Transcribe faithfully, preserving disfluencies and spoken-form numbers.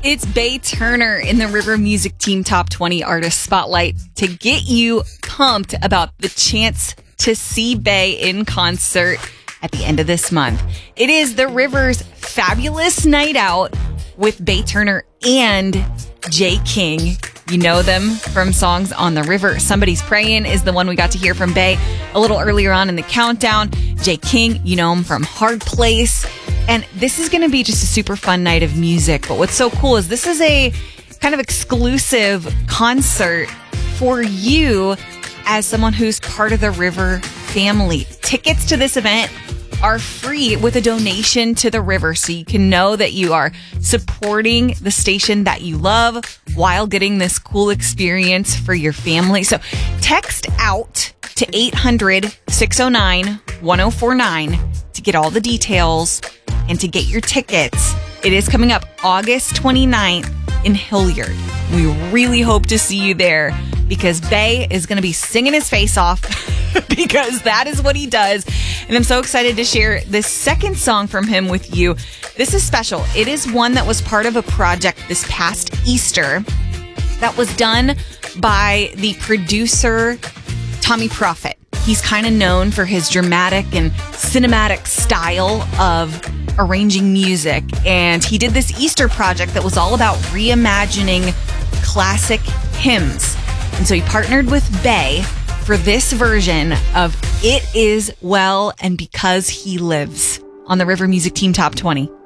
It's Bay Turner in the River Music Team Top twenty Artist Spotlight to get you pumped about the chance to see Bay in concert at the end of this month. It is the River's fabulous night out with Bay Turner and Jay King. You know them from songs on the river. Somebody's Praying is the one we got to hear from Bay a little earlier on in the countdown. Jay King, you know him from Hard Place. And this is going to be just a super fun night of music. But what's so cool is this is a kind of exclusive concert for you as someone who's part of the River family. Tickets to this event are free with a donation to the River, so you can know that you are supporting the station that you love while getting this cool experience for your family. So text out to eight hundred, six oh nine, one oh four nine to get all the details and to get your tickets. It is coming up August twenty-ninth in Hilliard. We really hope to see you there because Bay is going to be singing his face off because that is what he does. And I'm so excited to share this second song from him with you. This is special. It is one that was part of a project this past Easter that was done by the producer, Tommy Profit. He's kind of known for his dramatic and cinematic style of arranging music. And he did this Easter project that was all about reimagining classic hymns. And so he partnered with Bay for this version of It Is Well and Because He Lives on the River Music Team Top twenty.